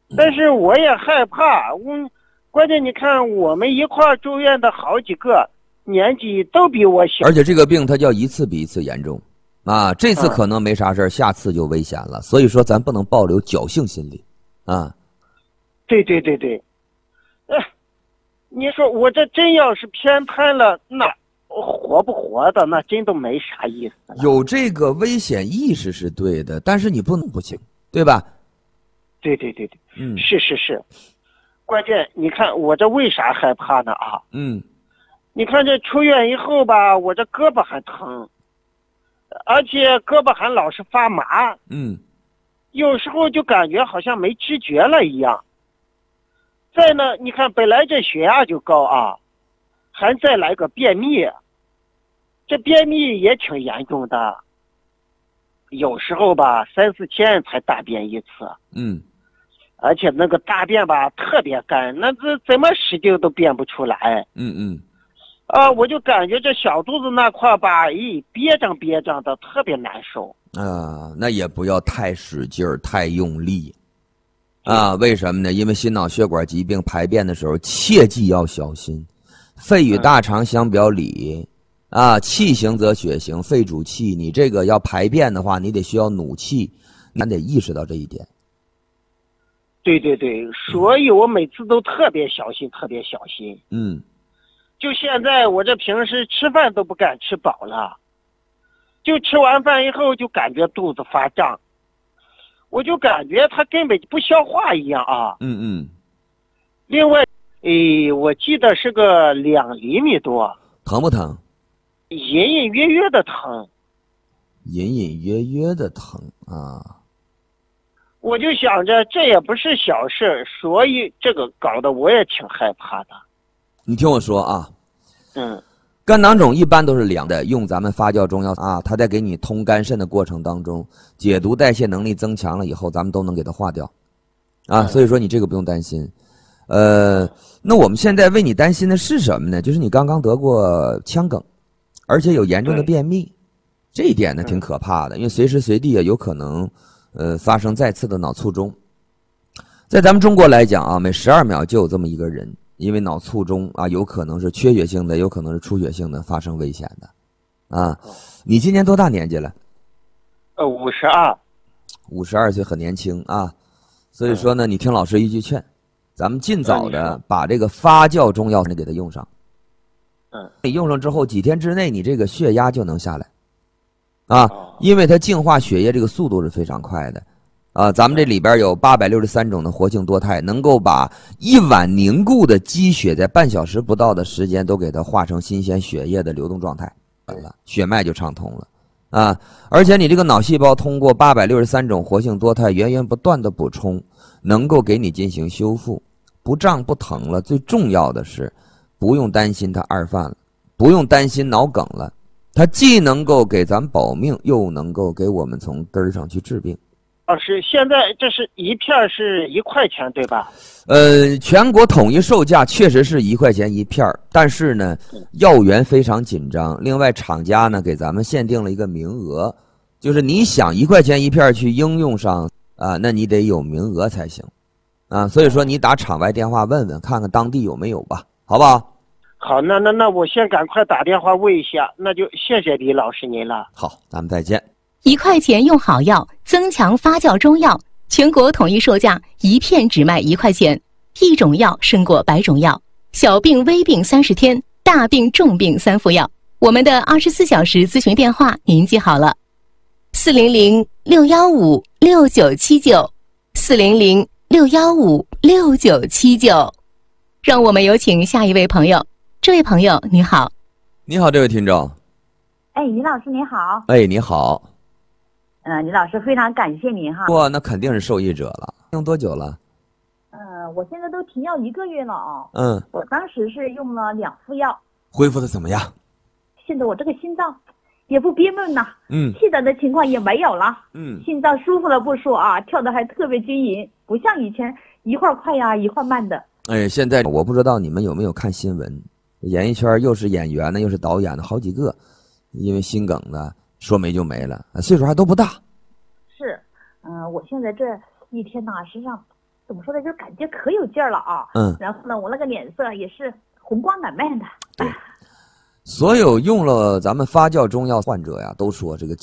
但是我也害怕，关键你看我们一块儿住院的好几个年纪都比我小， 而且这个病它叫一次比一次严重啊，这次可能没啥事儿，下次就危险了。所以说咱不能抱留侥幸心理啊。 对，你说我这真要是偏瘫了，那活不活的那真都没啥意思了。 有这个危险意识是对的，但是你不能不行，对吧？ 对，是，关键你看我这为啥害怕呢啊？你看这出院以后吧，我这胳膊还疼，而且胳膊还老是发麻，有时候就感觉好像没知觉了一样。再呢，你看本来这血压就高啊，还再来个便秘，这便秘也挺严重的，有时候吧3-4天才大便一次，而且那个大便吧特别干，那这怎么使劲都便不出来，我就感觉这小肚子那块吧，憋胀的，特别难受啊。那也不要太使劲儿，太用力啊。为什么呢？因为心脑血管疾病排便的时候切记要小心，肺与大肠相表里啊，气行则血行，肺主气，你这个要排便的话，你得需要努气，咱得意识到这一点。 对，所以我每次都特别小心。就现在我这平时吃饭都不敢吃饱了，就吃完饭以后就感觉肚子发胀，我就感觉它根本不消化一样啊。另外，我记得是个2厘米多。 疼不疼？ 隐隐约约的疼。 隐隐约约的疼啊。 我就想着这也不是小事，所以这个搞得我也挺害怕的。 你听我说啊，肝囊肿一般都是凉的，用咱们发酵中药啊，它在给你通肝肾的过程当中，解毒代谢能力增强了以后，咱们都能给它化掉啊。所以说你这个不用担心。那我们现在为你担心的是什么呢？就是你刚刚得过腔梗，而且有严重的便秘，这一点呢挺可怕的，因为随时随地有可能发生再次的脑卒中。在咱们中国来讲啊，每12秒就有这么一个人因为脑卒中啊，有可能是缺血性的，有可能是出血性的发生危险的啊。你今年多大年纪了 ？52。 52岁，很年轻啊。所以说呢，你听老师一句劝，咱们尽早的把这个发酵中药给它用上。你用上之后几天之内，你这个血压就能下来啊，因为它净化血液这个速度是非常快的啊。咱们这里边有863种的活性多肽，能够把一碗凝固的积血在半小时不到的时间都给它化成新鲜血液的流动状态，血脉就畅通了啊。而且你这个脑细胞通过863种活性多肽源源不断的补充，能够给你进行修复，不胀不疼了。最重要的是不用担心它二犯了，不用担心脑梗了，它既能够给咱保命，又能够给我们从根儿上去治病。 老师，现在这是一片是1块钱对吧？ 全国统一售价确实是1块钱一片，但是呢，药源非常紧张。另外，厂家呢给咱们限定了一个名额，就是你想1块钱一片去应用上啊，那你得有名额才行啊。所以说，你打厂外电话问问，看看当地有没有吧，好不好？ 好，那我先赶快打电话问一下，那就谢谢李老师您了。 好，咱们再见。 1块钱用好药，增强发酵中药，全国统一售价，一片只卖1块钱。一种药胜过100种药，小病微病30天，大病重病3副药。我们的24小时咨询电话您记好了，400-615-6979，400-615-6979。让我们有请下一位朋友。这位朋友你好。 你好，这位听众。 李老师你好。 你好。 李老师非常感谢您哈。 哇，那肯定是受益者了。用多久了？ 我现在都停药1个月了啊。我当时是用了2副药。 恢复的怎么样？ 现在我这个心脏也不憋闷了，气短的情况也没有了，心脏舒服了不说啊，跳得还特别均匀，不像以前一会儿快呀一会儿慢的。 现在我不知道你们有没有看新闻，演艺圈又是演员的又是导演的好几个，因为心梗的说没就没了，岁数还都不大。 是，我现在这一天呢，实际上怎么说呢，就是感觉可有劲儿了啊。然后呢，我那个脸色也是红光满面的。 对，所有用了咱们发酵中药患者呀，都说这个